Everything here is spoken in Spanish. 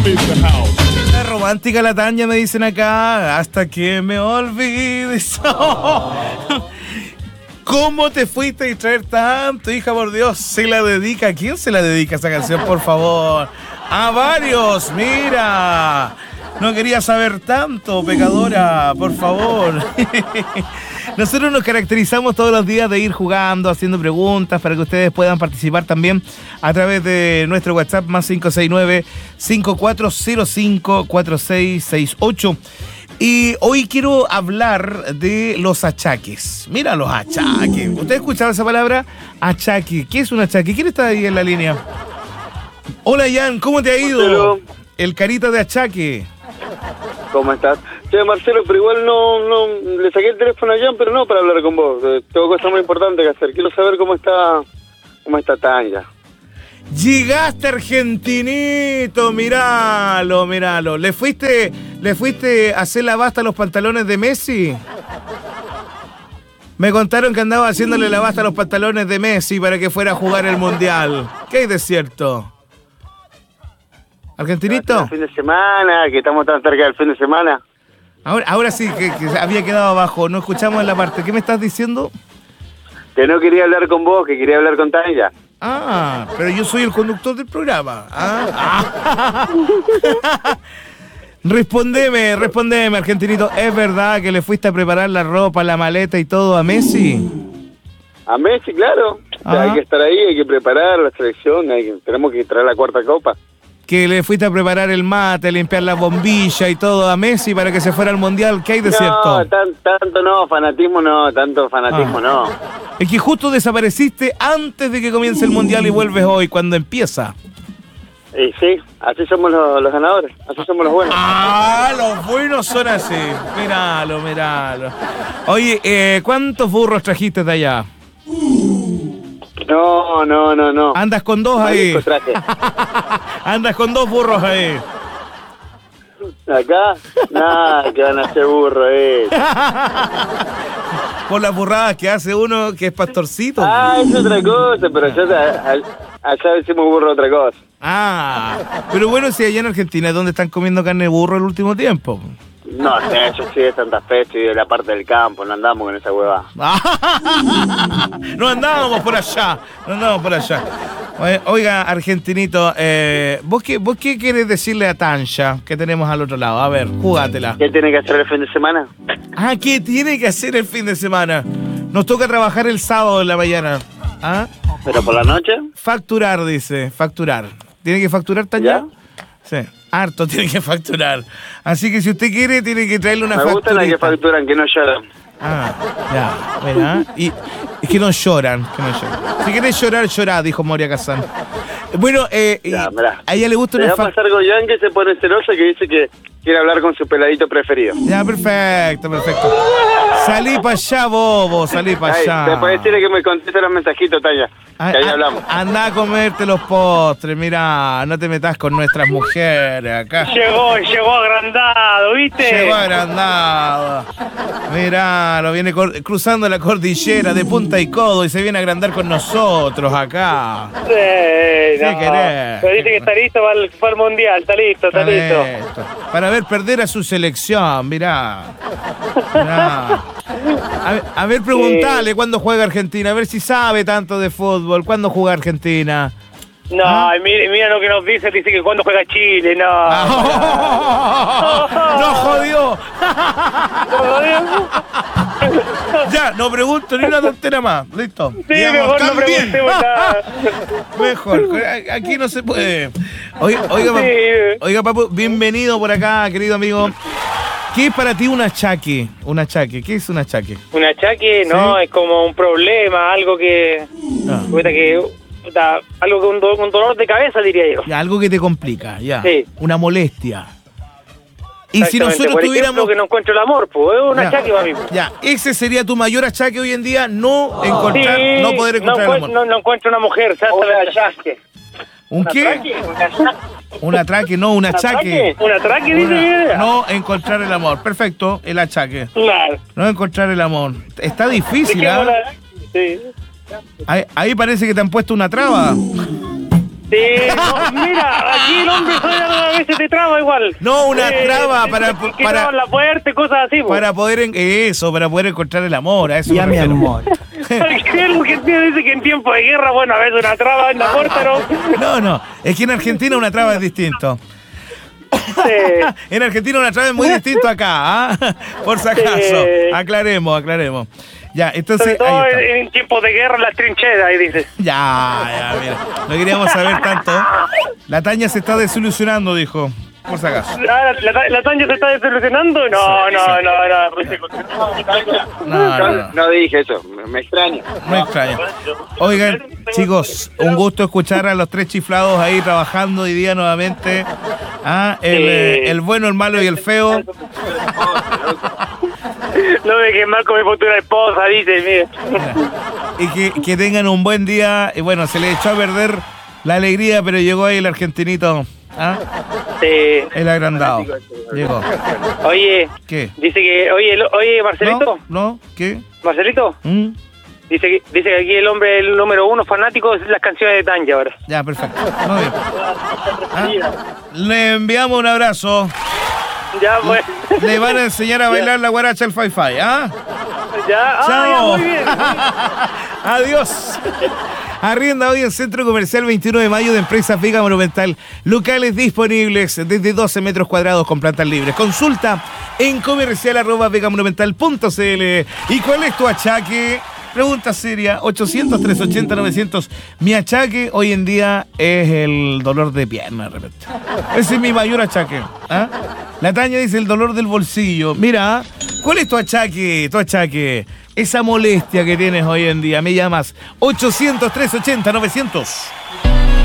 Es romántica la Tania, me dicen acá. Hasta que me olvides. ¿Cómo te fuiste a distraer tanto, hija? Por Dios, ¿se la dedica? ¿A quién se la dedica esa canción, por favor? A varios, mira. No quería saber tanto, pecadora, por favor. Nosotros nos caracterizamos todos los días de ir jugando, haciendo preguntas para que ustedes puedan participar también a través de nuestro WhatsApp más 569-5405-4668. Y hoy quiero hablar de los achaques. Mira los achaques. ¿Usted ha escuchado esa palabra? Achaque. ¿Qué es un achaque? ¿Quién está ahí en la línea? Hola, Jan, ¿cómo te ha ido? Marcelo. El carita de achaque. ¿Cómo estás? Che, Marcelo, pero igual no le saqué el teléfono a Jan, pero no para hablar con vos. Tengo cosas muy importantes que hacer. Quiero saber cómo está Tanya. Llegaste, argentinito, míralo. ¿Le fuiste a hacer la basta a los pantalones de Messi? Me contaron que andaba haciéndole la basta a los pantalones de Messi para que fuera a jugar el Mundial. ¿Qué hay de cierto? ¿Argentinito? El fin de semana, que estamos tan cerca del fin de semana. Ahora sí, que había quedado abajo. No escuchamos en la parte. ¿Qué me estás diciendo? Que no quería hablar con vos, que quería hablar con Tanya. Ah, pero yo soy el conductor del programa. Respondeme, argentinito. ¿Es verdad que le fuiste a preparar la ropa, la maleta y todo a Messi? A Messi, claro. O sea, hay que estar ahí, hay que preparar la selección, tenemos que traer la cuarta copa. Que le fuiste a preparar el mate, limpiar la bombilla y todo a Messi para que se fuera al Mundial. ¿Qué hay de cierto? No, tanto no, fanatismo no, no. Es que justo desapareciste antes de que comience el Mundial y vuelves hoy, cuando empieza. Y sí, así somos los ganadores, así somos los buenos. Ah, los buenos son así. Míralo. Oye, ¿cuántos burros trajiste de allá? No. Andas con dos ahí. Traje. Andas con dos burros ahí. Acá, nada, que van a ser burros, Por las burradas que hace uno que es pastorcito. Ah, es otra cosa, pero allá decimos burro otra cosa. Ah, pero bueno, si allá en Argentina es donde están comiendo carne de burro el último tiempo. No sé, yo soy de Santa Fe, soy de la parte del campo, no andamos con esa hueva. No andábamos por allá. Oiga, argentinito, ¿vos qué querés decirle a Tanya que tenemos al otro lado? A ver, jugátela. ¿Qué tiene que hacer el fin de semana? Ah, ¿qué tiene que hacer el fin de semana? Nos toca trabajar el sábado en la mañana. ¿Ah? ¿Pero por la noche? Facturar, dice, facturar. ¿Tiene que facturar, Tanya? Sí, harto tiene que facturar. Así que si usted quiere, tiene que traerle una factura. Me gustan las que facturan, que no lloran. Ah, ya, ¿verdad? Y es que no lloran, Si querés llorar, llorá, dijo Moria Kazan. Bueno, a ella le gusta una factura. Va a pasar con Jan, que se pone celosa, que dice que quiere hablar con su peladito preferido. Ya, perfecto. Salí para allá, bobo, salí para allá. Después decirle que me conteste los mensajitos, Tanya. Que ahí hablamos. Andá a comerte los postres, mira, no te metas con nuestras mujeres acá. Llegó agrandado, ¿viste? Llegó agrandado. Mirá, lo viene cruzando la cordillera de punta y codo y se viene a agrandar con nosotros acá. ¿Qué querés? Pero dice que está listo para el Mundial, está listo. Para ver perder a su selección, mirá. A ver, preguntale cuándo juega Argentina, a ver si sabe tanto de fútbol. ¿Cuándo juega Argentina? No, mira lo que nos dice que cuando juega Chile, no. ¡No jodió! Ya, no pregunto ni una tontera más. ¿Listo? Sí, mejor no preguntemos nada. Mejor, aquí no se puede. Oiga, papu, bienvenido por acá, querido amigo. ¿Qué es para ti un achaque? ¿Qué es un achaque? Un achaque, no, es como un problema, algo que... algo que un dolor de cabeza, diría yo. Ya, algo que te complica, ya. Sí. Una molestia. Y si nosotros por tuviéramos... ejemplo, que no encuentro el amor, pues, es un achaque para mí. Ya, ese sería tu mayor achaque hoy en día, no poder encontrar el amor. No encuentro una mujer, exactamente. ¿Un qué? Un atraque, no, un achaque. ¿Un atraque, dice? No encontrar el amor. Perfecto, el achaque. Claro. No encontrar el amor. Está difícil, ¿ah? Sí. Ahí parece que te han puesto una traba. Sí, no, mira, aquí el hombre suena a la vez se te traba igual. No, una traba para la puerta, cosas así, po. para poder encontrar el amor, a eso Ya, me mi refiero. amor. El argentino dice que en tiempo de guerra, bueno, a veces una traba en la puerta, ¿no? No, es que en Argentina una traba es distinto. Sí. En Argentina una traba es muy distinto acá, ¿ah? Por si acaso. Sí. Aclaremos. Ya, Sobre entonces. todo ahí está. en tiempos de guerra, en las trincheras, ahí dice. Ya, mira. No queríamos saber tanto. La Tania se está desilusionando, dijo. Por si acaso. Ah, ¿La Tania se está desilusionando? No. No. No dije eso, me extraña. No extraño. Oigan, chicos, un gusto escuchar a los tres chiflados ahí trabajando hoy día nuevamente. El bueno, el malo y el feo. No me quedes mal con mi futura esposa, dice, mire. Y que tengan un buen día. Y bueno, se le echó a perder la alegría, pero llegó ahí el argentinito. Sí. El agrandado. Llegó. Oye, ¿Qué? dice que, oye, Marcelito. ¿No? ¿Qué? Marcelito, ¿Mm? dice que aquí el hombre, el número uno fanático es las canciones de Tanja ahora. Ya, perfecto. Muy bien. Le enviamos un abrazo. Ya, pues. Le van a enseñar a bailar la guaracha al Fi-Fi, ¿ah? Ya, ¡Chao! ya, muy bien. Adiós. Arrienda hoy en Centro Comercial 21 de Mayo de Empresa Vega Monumental. Locales disponibles desde 12 metros cuadrados con plantas libres. Consulta en comercial@vegamonumental.cl. ¿Y cuál es tu achaque? Pregunta seria, 800-380-900. Mi achaque hoy en día es el dolor de pierna, de repente. Ese es mi mayor achaque. La Tania dice el dolor del bolsillo. Mira, ¿cuál es tu achaque? Esa molestia que tienes hoy en día. Me llamas 800-380-900.